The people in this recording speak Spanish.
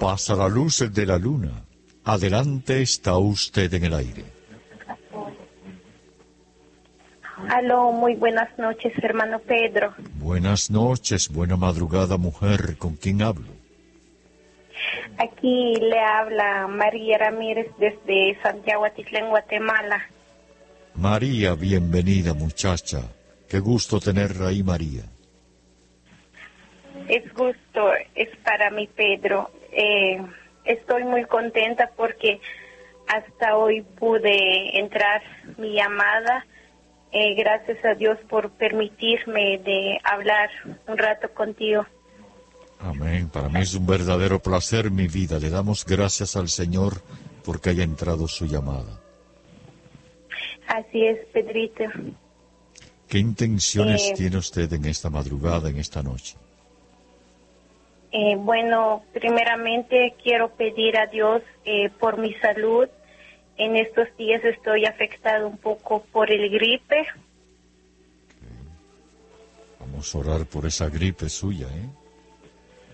pasa la luz de la luna. Adelante, está usted en el aire. Aló, muy buenas noches, hermano Pedro. Buenas noches, buena madrugada, mujer. ¿Con quién hablo? Aquí le habla María Ramírez desde Santiago Atitlán, Guatemala. María, bienvenida, muchacha. Qué gusto tenerla ahí, María. Es para mí, Pedro. Estoy muy contenta porque hasta hoy pude entrar mi llamada. Gracias a Dios por permitirme de hablar un rato contigo. Amén. Para mí es un verdadero placer, mi vida. Le damos gracias al Señor porque haya entrado su llamada. Así es, Pedrito. ¿Qué intenciones tiene usted en esta madrugada, en esta noche? Bueno, primeramente quiero pedir a Dios por mi salud. En estos días estoy afectado un poco por el gripe. Vamos a orar por esa gripe suya, ¿eh?